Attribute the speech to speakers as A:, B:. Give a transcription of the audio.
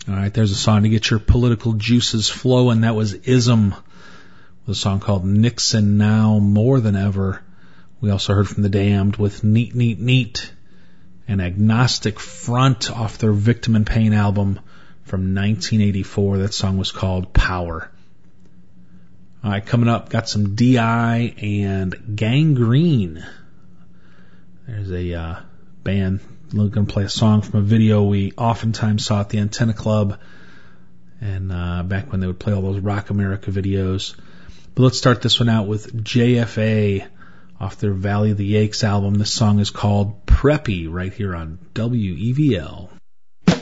A: All right, there's a song to get your political juices flowing. That was Ism with a song called Nixon Now More Than Ever. We also heard from The Damned with Neat, Neat, Neat, and Agnostic Front off their Victim in Pain album from 1984. That song was called Power. All right, coming up, got some D.I. and Gangrene. There's a band going to play a song from a video we oftentimes saw at the Antenna Club, and back when they would play all those Rock America videos. But let's start this one out with JFA off their Valley of the Yakes album. This song is called Preppy right here on WEVL.